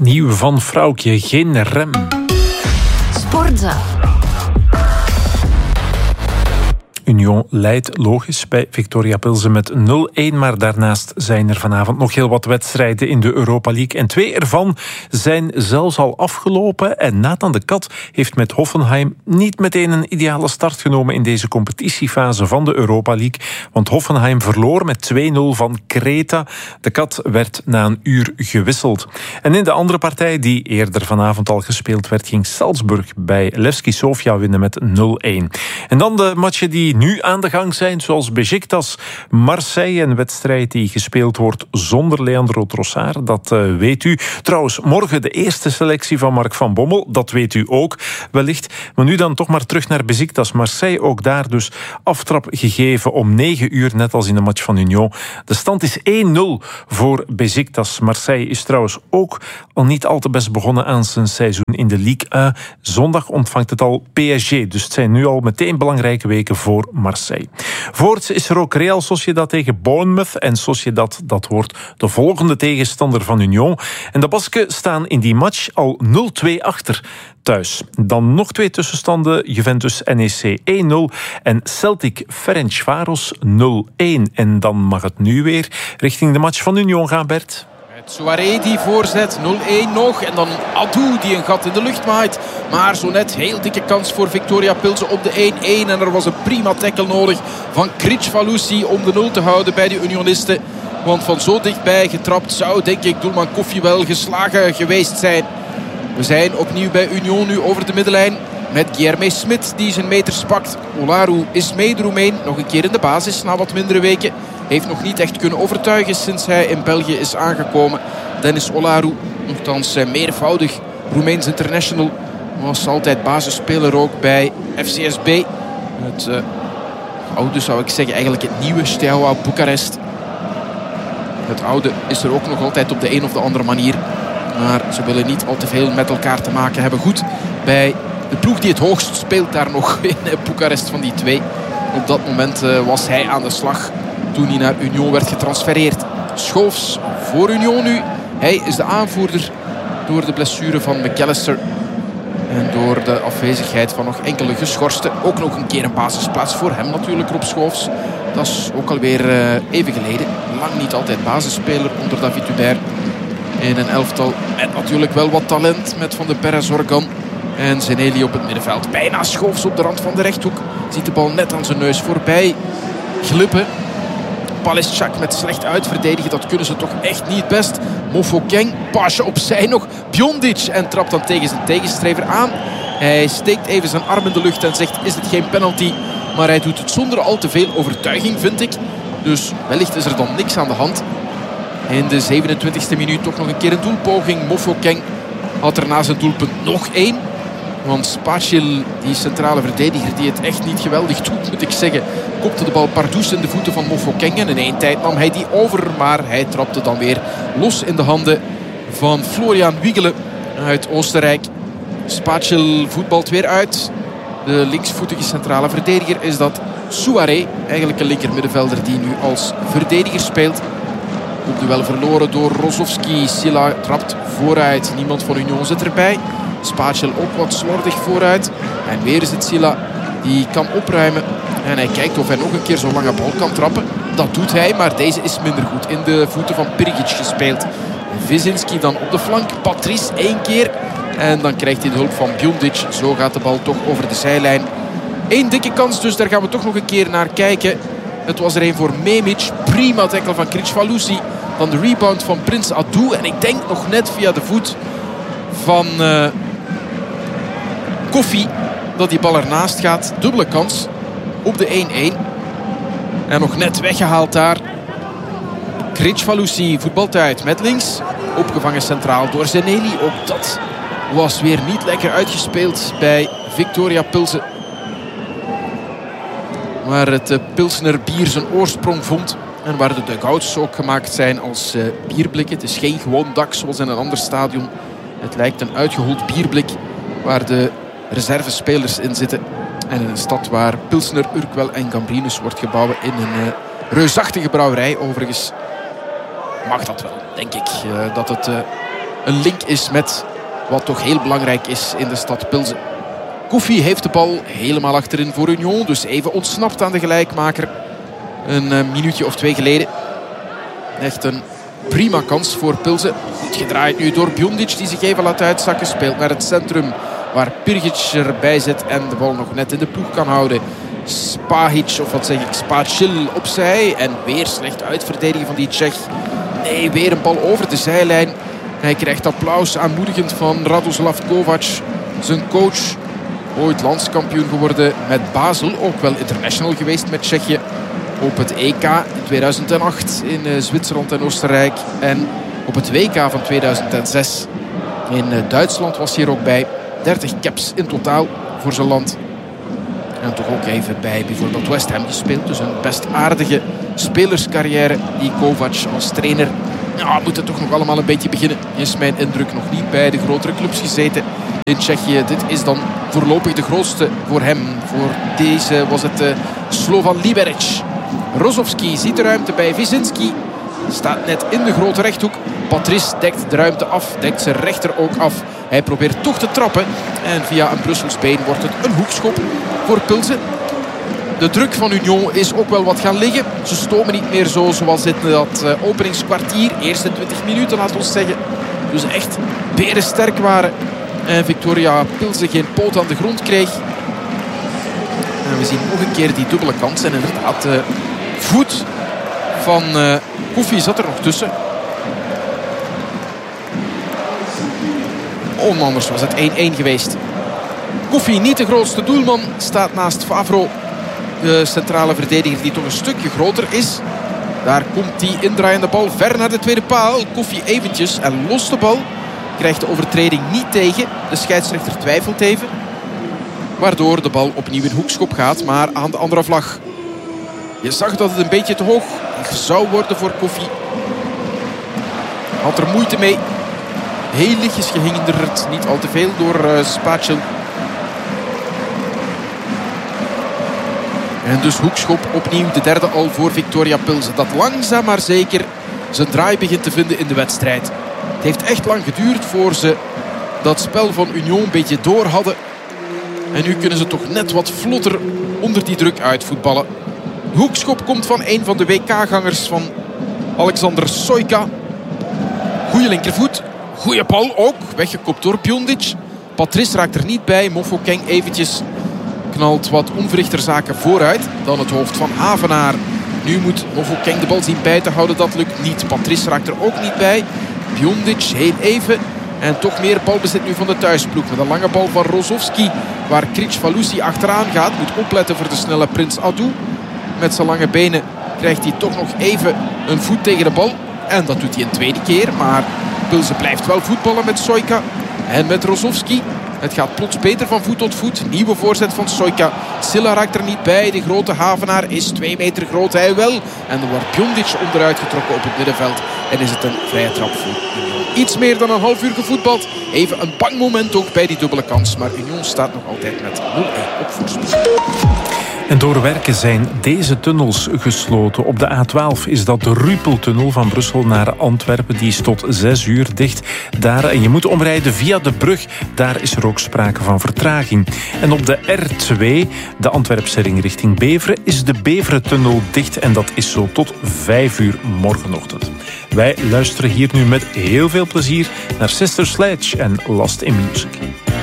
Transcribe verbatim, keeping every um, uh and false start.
Nieuw van Vrouwtje, geen rem. Sportza. Union leidt logisch bij Victoria Pilsen met nul-een, maar daarnaast zijn er vanavond nog heel wat wedstrijden in de Europa League. En twee ervan zijn zelfs al afgelopen. En Nathan de Kat heeft met Hoffenheim niet meteen een ideale start genomen in deze competitiefase van de Europa League. Want Hoffenheim verloor met twee-nul van Creta. De Kat werd na een uur gewisseld. En in de andere partij, die eerder vanavond al gespeeld werd, ging Salzburg bij Levski Sofia winnen met nul-een. En dan de matchen die nu aan de gang zijn, zoals Besiktas Marseille, een wedstrijd die gespeeld wordt zonder Leandro Trossard, dat uh, weet u. Trouwens, morgen de eerste selectie van Mark van Bommel, dat weet u ook wellicht. Maar nu dan toch maar terug naar Besiktas Marseille, ook daar dus aftrap gegeven om negen uur, net als in de match van Union. De stand is één-nul voor Besiktas Marseille, is trouwens ook al niet al te best begonnen aan zijn seizoen in de Ligue één. Zondag ontvangt het al P S G, dus het zijn nu al meteen belangrijke weken voor Marseille. Voorts is er ook Real Sociedad tegen Bournemouth. En Sociedad, dat wordt de volgende tegenstander van Union. En de Basken staan in die match al nul-twee achter thuis. Dan nog twee tussenstanden. Juventus N E C één-nul en Celtic Ferencváros nul-een. En dan mag het nu weer richting de match van Union gaan, Bert. Souaré die voorzet, nul-een nog. En dan Adou die een gat in de lucht maait. Maar zo net heel dikke kans voor Victoria Pilsen op de één-een. En er was een prima tackle nodig van Kricfalusi om de nul te houden bij de Unionisten. Want van zo dichtbij getrapt zou, denk ik, doelman Koffie wel geslagen geweest zijn. We zijn opnieuw bij Union nu over de middenlijn. Met Guilherme Smit die zijn meters pakt. Olaru is mee, de Roemeen. Nog een keer in de basis na wat mindere weken. Heeft nog niet echt kunnen overtuigen sinds hij in België is aangekomen. Dennis Olaru, nogthans meervoudig Roemeens international. Was altijd basisspeler ook bij F C S B. Het uh, oude zou ik zeggen, eigenlijk het nieuwe Steaua Boekarest. Het oude is er ook nog altijd op de een of de andere manier. Maar ze willen niet al te veel met elkaar te maken hebben. Goed, bij de ploeg die het hoogst speelt daar nog in Boekarest van die twee. Op dat moment uh, was hij aan de slag toen hij naar Union werd getransfereerd. Schoofs voor Union nu. Hij is de aanvoerder door de blessure van McAllister. En door de afwezigheid van nog enkele geschorsten. Ook nog een keer een basisplaats voor hem natuurlijk, Rob Schoofs. Dat is ook alweer uh, even geleden. Lang niet altijd basisspeler onder David Hubert. In een elftal met natuurlijk wel wat talent. Met Van de Perez, Organ en Zeneli op het middenveld. Bijna Schoofs op de rand van de rechthoek. Ziet de bal net aan zijn neus voorbij glippen. Palestchak met slecht uitverdedigen. Dat kunnen ze toch echt niet best. Mofokeng, pasje opzij nog. Bjondic en trapt dan tegen zijn tegenstrever aan. Hij steekt even zijn arm in de lucht en zegt, is het geen penalty? Maar hij doet het zonder al te veel overtuiging, vind ik. Dus wellicht is er dan niks aan de hand. In de zevenentwintigste minuut toch nog een keer een doelpoging. Mofokeng had er na zijn doelpunt nog één. Want Spacil, die centrale verdediger, die het echt niet geweldig doet, moet ik zeggen, kopte de bal pardoes in de voeten van Mofokeng. En in één tijd nam hij die over, maar hij trapte dan weer los in de handen van Florian Wiegele uit Oostenrijk. Spacil voetbalt weer uit. De linksvoetige centrale verdediger is dat Souaré, eigenlijk een linkermiddenvelder die nu als verdediger speelt. Op duel verloren door Rozovski. Silla trapt vooruit. Niemand van Union zit erbij. Spacil ook wat slordig vooruit. En weer is het Silla die kan opruimen. En hij kijkt of hij nog een keer zo'n lange bal kan trappen. Dat doet hij, maar deze is minder goed. In de voeten van Pirgic gespeeld. Vizinski dan op de flank. Patrice één keer. En dan krijgt hij de hulp van Bjondic. Zo gaat de bal toch over de zijlijn. Eén dikke kans, dus daar gaan we toch nog een keer naar kijken. Het was er een voor Memic. Prima tackle van Kricfalusi. Dan de rebound van Prins Adou. En ik denk nog net via de voet van uh, Koffie dat die bal ernaast gaat. Dubbele kans op de één-één. En nog net weggehaald daar. Kricfalusi voetbalt uit met links. Opgevangen centraal door Zeneli. Ook dat was weer niet lekker uitgespeeld bij Victoria Pilsen. Waar het Pilsner bier zijn oorsprong vond. En waar de dugouts ook gemaakt zijn als uh, bierblikken. Het is geen gewoon dak zoals in een ander stadion. Het lijkt een uitgehold bierblik waar de reservespelers in zitten. En in een stad waar Pilsner, Urquell en Gambrinus wordt gebouwd in een uh, reusachtige brouwerij. Overigens mag dat wel, denk ik. Uh, dat het uh, een link is met wat toch heel belangrijk is in de stad Pilsen. Koffie heeft de bal helemaal achterin voor Union. Dus even ontsnapt aan de gelijkmaker. Een uh, minuutje of twee geleden. Echt een prima kans voor Pilsen. Goed gedraaid nu door Bjondic die zich even laat uitzakken. Speelt naar het centrum waar Pirgic erbij zit en de bal nog net in de ploeg kan houden. Spahic, of wat zeg ik, Spacil opzij. En weer slecht uitverdedigen van die Tsjech. Nee, weer een bal over de zijlijn. Hij krijgt applaus aanmoedigend van Radoslav Kovac, zijn coach. Ooit landskampioen geworden met Basel. Ook wel international geweest met Tsjechië. Op het E K in tweeduizend acht in Zwitserland en Oostenrijk. En op het W K van tweeduizend zes in Duitsland was hij er ook bij. dertig caps in totaal voor zijn land. En toch ook even bij bijvoorbeeld West Ham gespeeld. Dus een best aardige spelerscarrière die Kovac als trainer. Ja, moet het toch nog allemaal een beetje beginnen. Is mijn indruk, nog niet bij de grotere clubs gezeten in Tsjechië. Dit is dan voorlopig de grootste voor hem. Voor deze was het uh, Slovan Liberec. Rozovski ziet de ruimte bij Vizinski. Staat net in de grote rechthoek. Patrice dekt de ruimte af. Dekt zijn rechter ook af. Hij probeert toch te trappen. En via een Brussels been wordt het een hoekschop voor Pilsen. De druk van Union is ook wel wat gaan liggen. Ze stomen niet meer zo zoals in dat uh, openingskwartier. Eerste twintig minuten, laat ons zeggen. Dus ze echt berensterk waren. En Viktoria Pilsen geen poot aan de grond kreeg. En we zien nog een keer die dubbele kans. En inderdaad, de voet van uh, Koffie zat er nog tussen. Onanders was het één-één geweest. Koffie, niet de grootste doelman, staat naast Favro. De centrale verdediger die toch een stukje groter is. Daar komt die indraaiende bal ver naar de tweede paal. Koffie eventjes en lost de bal. Krijgt de overtreding niet tegen. De scheidsrechter twijfelt even. Waardoor de bal opnieuw in hoekschop gaat. Maar aan de andere vlag. Je zag dat het een beetje te hoog zou worden voor Koffie. Had er moeite mee. Heel lichtjes gehinderd. Niet al te veel door uh, Spacil. En dus hoekschop opnieuw, de derde al voor Viktoria Pilsen. Dat langzaam maar zeker zijn draai begint te vinden in de wedstrijd. Het heeft echt lang geduurd voor ze dat spel van Union een beetje door hadden. En nu kunnen ze toch net wat vlotter onder die druk uitvoetballen. De hoekschop komt van een van de W K-gangers van Alexander Sojka. Goeie linkervoet. Goeie bal ook. Weggekopt door Bjondic. Patrice raakt er niet bij. Mofokeng eventjes knalt wat onverrichterzaken vooruit. Dan het hoofd van Havenaar. Nu moet Mofokeng de bal zien bij te houden. Dat lukt niet. Patrice raakt er ook niet bij. Bjondic heel even. En toch meer balbezit nu van de thuisploeg. Met een lange bal van Rozovski. Waar Kricvalusi achteraan gaat. Moet opletten voor de snelle Prins Adu. Met zijn lange benen krijgt hij toch nog even een voet tegen de bal. En dat doet hij een tweede keer. Maar Pilsen blijft wel voetballen met Sojka. En met Rozovski. Het gaat plots beter van voet tot voet. Nieuwe voorzet van Sojka. Silla raakt er niet bij. De grote Havenaar is twee meter groot. Hij wel. En dan wordt Bjondic onderuit getrokken op het middenveld. En is het een vrije trap voor Union. Iets meer dan een half uur gevoetbald. Even een bang moment ook bij die dubbele kans. Maar Union staat nog altijd met nul-één op voorsprong. En door werken zijn deze tunnels gesloten. Op de A twaalf is dat de Rupeltunnel van Brussel naar Antwerpen. Die is tot zes uur dicht. Daar, en je moet omrijden via de brug. Daar is er ook sprake van vertraging. En op de R twee, de Antwerpse ring richting Beveren, is de Beverentunnel dicht. En dat is zo tot vijf uur morgenochtend. Wij luisteren hier nu met heel veel plezier naar Sister Sledge en Lost in Music.